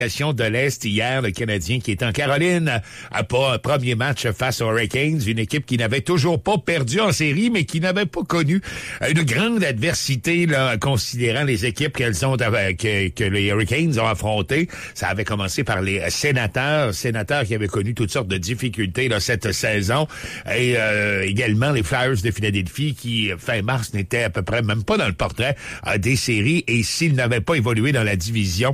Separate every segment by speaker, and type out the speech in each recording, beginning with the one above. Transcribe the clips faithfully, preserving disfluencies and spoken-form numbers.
Speaker 1: de l'Est hier, le Canadien qui est en Caroline, a pas un premier match face aux Hurricanes, une équipe qui n'avait toujours pas perdu en série, mais qui n'avait pas connu une grande adversité, là, considérant les équipes qu'elles ont que, que les Hurricanes ont affrontées. Ça avait commencé par les Sénateurs, Sénateurs qui avaient connu toutes sortes de difficultés là, cette saison, et euh, également les Flyers de Philadelphie qui, fin mars, n'étaient à peu près même pas dans le portrait euh, des séries, et s'ils n'avaient pas évolué dans la division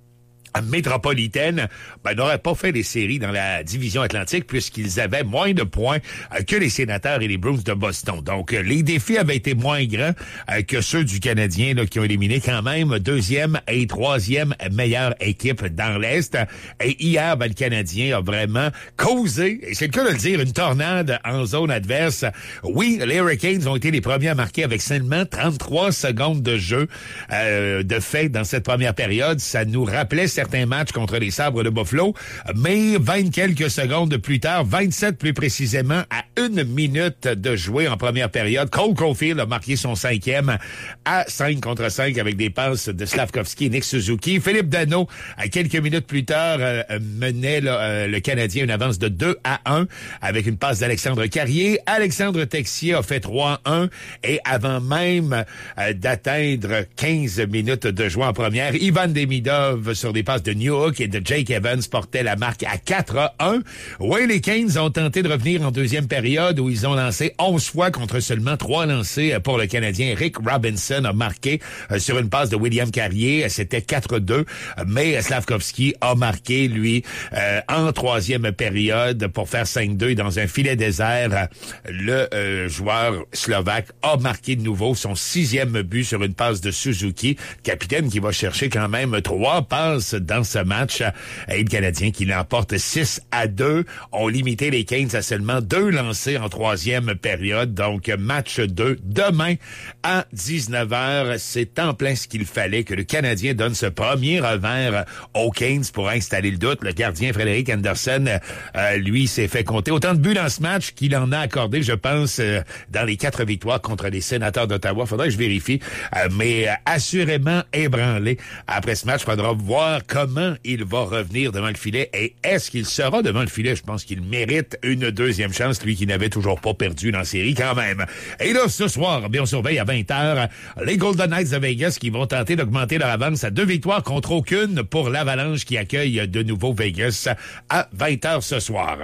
Speaker 1: métropolitaine, ben, n'auraient pas fait les séries dans la division Atlantique puisqu'ils avaient moins de points euh, que les Sénateurs et les Bruins de Boston. Donc, euh, les défis avaient été moins grands euh, que ceux du Canadien là, qui ont éliminé quand même deuxième et troisième meilleure équipe dans l'Est. Et hier, ben, le Canadien a vraiment causé, et c'est le cas de le dire, une tornade en zone adverse. Oui, les Hurricanes ont été les premiers à marquer avec seulement trente-trois secondes de jeu euh, de fait dans cette première période. Ça nous rappelait certains matchs contre les Sabres de Buffalo, mais vingt quelques secondes plus tard, vingt-sept plus précisément, à une minute de jouer en première période, Cole Caulfield a marqué son cinquième à cinq contre cinq avec des passes de Slavkovski et Nick Suzuki. Philippe Danault, à quelques minutes plus tard, euh, menait là, euh, le Canadien une avance de deux à un avec une passe d'Alexandre Carrier. Alexandre Texier a fait trois à un et avant même euh, d'atteindre quinze minutes de jouer en première, Ivan Demidov sur des passes de Newhook et de Jake Evans portait la marque à quatre à un. Oui, les Canes ont tenté de revenir en deuxième période où ils ont lancé onze fois contre seulement trois lancés pour le Canadien. Rick Robinson a marqué euh, sur une passe de William Carrier. C'était quatre à deux, mais Slavkovski a marqué, lui, euh, en troisième période pour faire cinq à deux dans un filet désert. Le euh, joueur slovaque a marqué de nouveau son sixième but sur une passe de Suzuki, capitaine qui va chercher quand même trois passes dans ce match. Et le Canadien qui l'emporte six à deux. ont limité les Canes à seulement deux lancés en troisième période. Donc, match deux demain à dix-neuf heures. C'est en plein ce qu'il fallait que le Canadien donne ce premier revers aux Canes pour installer le doute. Le gardien Frédéric Anderson, euh, lui, s'est fait compter autant de buts dans ce match qu'il en a accordé, je pense, euh, dans les quatre victoires contre les Sénateurs d'Ottawa. Faudrait que je vérifie. Euh, mais euh, assurément ébranlé. Après ce match, il faudra voir comment il va revenir devant le filet et est-ce qu'il sera devant le filet. Je pense qu'il mérite une deuxième chance, lui qui n'avait toujours pas perdu dans la série quand même. Et là, ce soir, bien, on surveille à vingt heures les Golden Knights de Vegas qui vont tenter d'augmenter leur avance à deux victoires contre aucune pour l'Avalanche qui accueille de nouveau Vegas à vingt heures ce soir.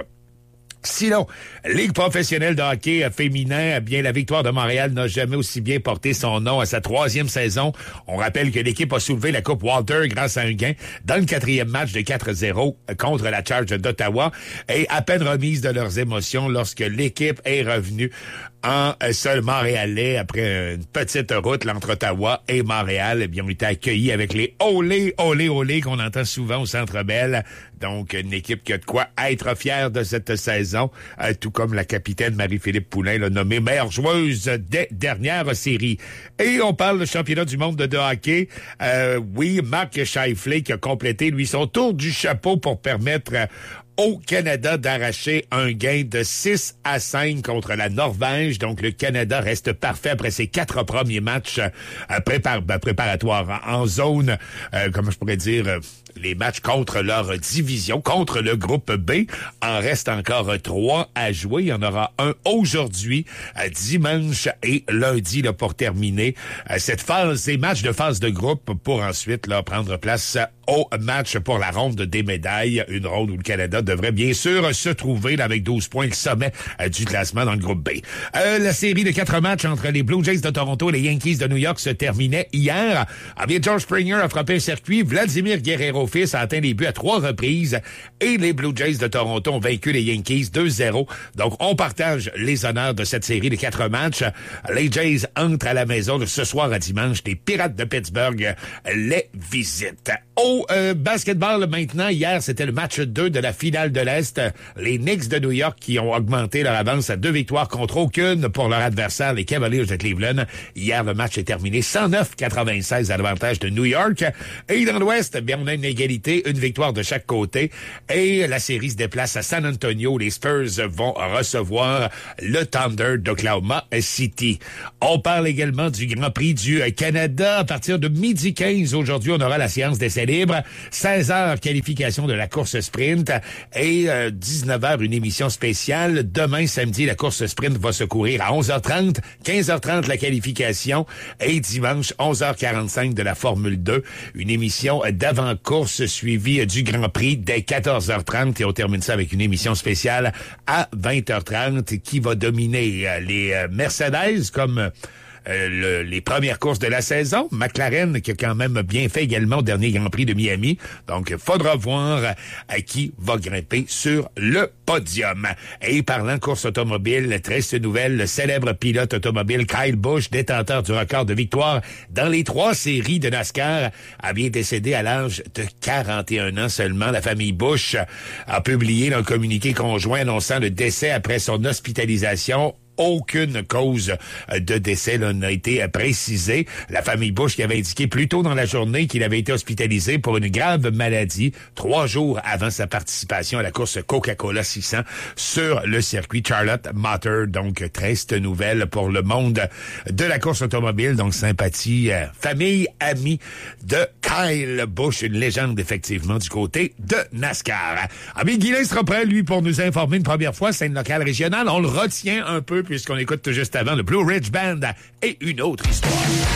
Speaker 1: Sinon, Ligue professionnelle de hockey féminin, bien, la victoire de Montréal n'a jamais aussi bien porté son nom à sa troisième saison. On rappelle que l'équipe a soulevé la Coupe Walter grâce à un gain dans le quatrième match de quatre à zéro contre la Charge d'Ottawa et à peine remise de leurs émotions lorsque l'équipe est revenue en seul Montréalais après une petite route entre Ottawa et Montréal. Eh bien, on était accueillis avec les olé, olé, olé qu'on entend souvent au Centre Bell. Donc, une équipe qui a de quoi être fière de cette saison, euh, tout comme la capitaine Marie-Philippe Poulin l'a nommée meilleure joueuse des dernières séries. Et on parle du championnat du monde de, de hockey. Euh, oui, Mark Scheifele qui a complété, lui, son tour du chapeau pour permettre euh, au Canada d'arracher un gain de six à cinq contre la Norvège. Donc, le Canada reste parfait après ses quatre premiers matchs euh, prépar- ben, préparatoires en zone, euh, comment je pourrais dire, euh, les matchs contre leur division, contre le groupe B. En reste encore trois à jouer. Il y en aura un aujourd'hui, euh, dimanche et lundi là, pour terminer euh, cette phase, ces matchs de phase de groupe pour ensuite là, prendre place au match pour la ronde des médailles. Une ronde où le Canada devrait bien sûr se trouver là, avec douze points, le sommet euh, du classement dans le groupe B. Euh, la série de quatre matchs entre les Blue Jays de Toronto et les Yankees de New York se terminait hier. Ah bien, George Springer a frappé un circuit. Vladimir Guerrero fils a atteint les buts à trois reprises et les Blue Jays de Toronto ont vaincu les Yankees deux zéro. Donc, on partage les honneurs de cette série de quatre matchs. Les Jays entrent à la maison de ce soir à dimanche. Les Pirates de Pittsburgh les visitent. Au euh, basketball maintenant, hier, c'était le match deux de la finale de l'Est. Les Knicks de New York qui ont augmenté leur avance à deux victoires contre aucune pour leur adversaire, les Cavaliers de Cleveland. Hier, le match est terminé cent neuf quatre-vingt-seize à l'avantage de New York. Et dans l'Ouest, bien, on a une égalité, une victoire de chaque côté. Et la série se déplace à San Antonio. Les Spurs vont recevoir le Thunder d'Oklahoma City. On parle également du Grand Prix du Canada. À partir de midi quinze aujourd'hui, on aura la séance d'essai essais libres. seize heures, qualification de la course sprint. Et euh, dix-neuf heures, une émission spéciale. Demain, samedi, la course sprint va se courir à onze heures trente. quinze heures trente, la qualification. Et dimanche, onze heures quarante-cinq de la Formule deux. Une émission d'avant-course suivie du Grand Prix dès quatorze heures trente. Et on termine ça avec une émission spéciale à vingt heures trente qui va dominer euh, les euh, Mercedes comme... Euh, le, les premières courses de la saison. McLaren qui a quand même bien fait également au dernier Grand Prix de Miami. Donc, faudra voir à qui va grimper sur le podium. Et parlant course automobile, triste nouvelle, le célèbre pilote automobile Kyle Busch, détenteur du record de victoire dans les trois séries de NASCAR, a bien décédé à l'âge de quarante et un ans seulement. La famille Busch a publié un communiqué conjoint annonçant le décès après son hospitalisation. Aucune cause de décès là, n'a été précisée. La famille Busch qui avait indiqué plus tôt dans la journée qu'il avait été hospitalisé pour une grave maladie trois jours avant sa participation à la course Coca-Cola six cents sur le circuit Charlotte Motor. Donc, triste nouvelle pour le monde de la course automobile. Donc, sympathie, euh, famille, amis de Kyle Busch, une légende effectivement du côté de NASCAR. Ah bien, Guylain sera prêt, lui, pour nous informer une première fois, scène locale régionale. On le retient un peu puisqu'on écoute tout juste avant le Blue Ridge Band et une autre histoire.